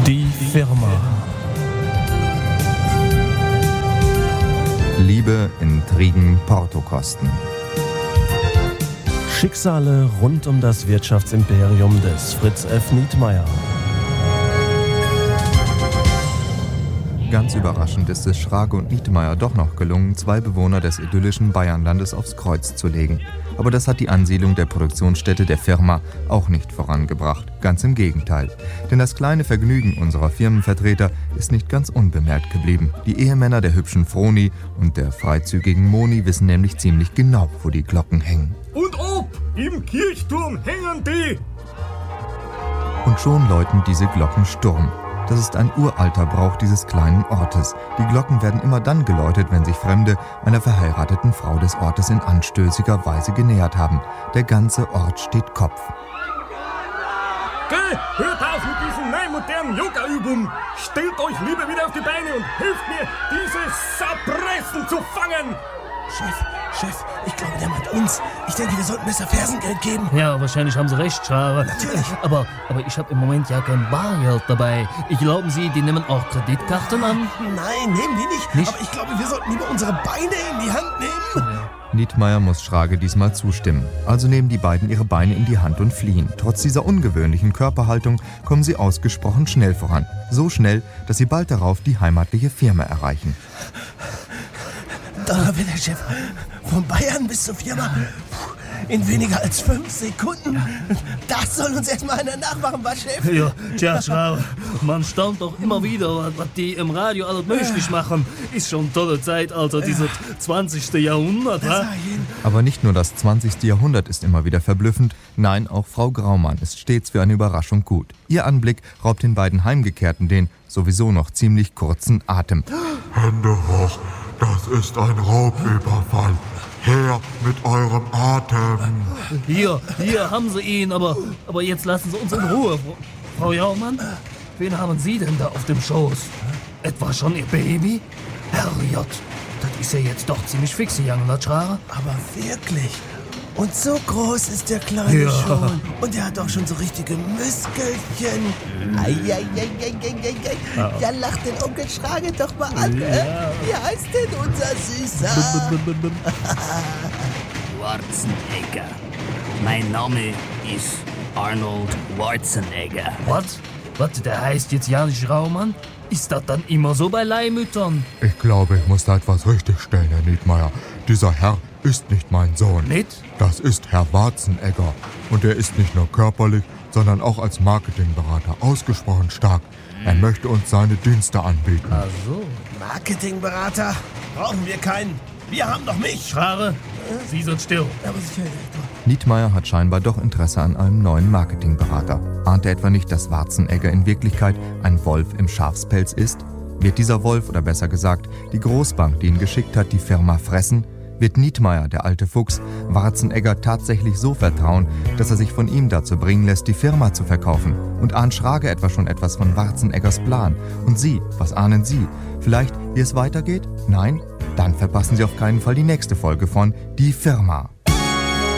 Die Firma. Liebe, Intrigen, Portokosten. Schicksale rund um das Wirtschaftsimperium des Fritz F. Nietmeyer. Ganz überraschend ist es Schrage und Nietmeyer doch noch gelungen, zwei Bewohner des idyllischen Bayernlandes aufs Kreuz zu legen. Aber das hat die Ansiedlung der Produktionsstätte der Firma auch nicht vorangebracht. Ganz im Gegenteil. Denn das kleine Vergnügen unserer Firmenvertreter ist nicht ganz unbemerkt geblieben. Die Ehemänner der hübschen Froni und der freizügigen Moni wissen nämlich ziemlich genau, wo die Glocken hängen. Und ob im Kirchturm hängen die! Und schon läuten diese Glocken Sturm. Das ist ein uralter Brauch dieses kleinen Ortes. Die Glocken werden immer dann geläutet, wenn sich Fremde einer verheirateten Frau des Ortes in anstößiger Weise genähert haben. Der ganze Ort steht Kopf. Geh, hört auf mit diesen neumodernen Yoga-Übungen! Stellt euch lieber wieder auf die Beine und hilft mir, diese Sapressen zu fangen! Chef, ich glaube, der meint uns. Ich denke, wir sollten besser Fersengeld geben. Ja, wahrscheinlich haben Sie recht, Schare. Natürlich. Aber ich habe im Moment ja kein Bargeld dabei. Glauben Sie, die nehmen auch Kreditkarten an? Nein, nehmen die nicht. Aber ich glaube, wir sollten lieber unsere Beine in die Hand nehmen. Ja. Nietmeyer muss Schrage diesmal zustimmen. Also nehmen die beiden ihre Beine in die Hand und fliehen. Trotz dieser ungewöhnlichen Körperhaltung kommen sie ausgesprochen schnell voran. So schnell, dass sie bald darauf die heimatliche Firma erreichen. Donnerwetter, Chef. Von Bayern bis zur Firma. In weniger als 5 Sekunden. Das soll uns erstmal einer nachmachen, was, Chef? Ja, tja, Schau, man staunt doch immer wieder, was die im Radio alles möglich machen. Ist schon tolle Zeit, Alter, dieses 20. Jahrhundert, wa? Aber nicht nur das 20. Jahrhundert ist immer wieder verblüffend, nein, auch Frau Graumann ist stets für eine Überraschung gut. Ihr Anblick raubt den beiden Heimgekehrten den sowieso noch ziemlich kurzen Atem. Hände hoch, das ist ein Raubüberfall. Her mit eurem Atem. Hier haben Sie ihn, aber jetzt lassen Sie uns in Ruhe. Frau Jaumann, wen haben Sie denn da auf dem Schoß? Etwa schon Ihr Baby? Herrgott, das ist ja jetzt doch ziemlich fix, Young Schrage. Aber wirklich. Und so groß ist der Kleine schon. Und er hat auch schon so richtige Muskelchen. Ja, lacht den Onkel Schrage doch mal an. Ja. Wie heißt denn unser Süßer? Schwarzenegger. Mein Name ist Arnold Schwarzenegger. Was? Der heißt jetzt Janisch Raumann? Ist das dann immer so bei Leihmüttern? Ich glaube, ich muss da etwas richtigstellen, Herr Nietmeyer. Dieser Herr ist nicht mein Sohn. Nicht? Das ist Herr Schwarzenegger. Und er ist nicht nur körperlich, sondern auch als Marketingberater ausgesprochen stark. Er möchte uns seine Dienste anbieten. Ach so. Marketingberater? Brauchen wir keinen. Wir haben doch mich. Schrage, Sie sind still. Aber sicher. Nietmeyer hat scheinbar doch Interesse an einem neuen Marketingberater. Ahnt er etwa nicht, dass Schwarzenegger in Wirklichkeit ein Wolf im Schafspelz ist? Wird dieser Wolf, oder besser gesagt, die Großbank, die ihn geschickt hat, die Firma fressen? Wird Nietmeyer, der alte Fuchs, Schwarzenegger tatsächlich so vertrauen, dass er sich von ihm dazu bringen lässt, die Firma zu verkaufen? Und ahnt Schrage etwa schon etwas von Schwarzeneggers Plan? Und Sie, was ahnen Sie? Vielleicht, wie es weitergeht? Nein? Dann verpassen Sie auf keinen Fall die nächste Folge von Die Firma.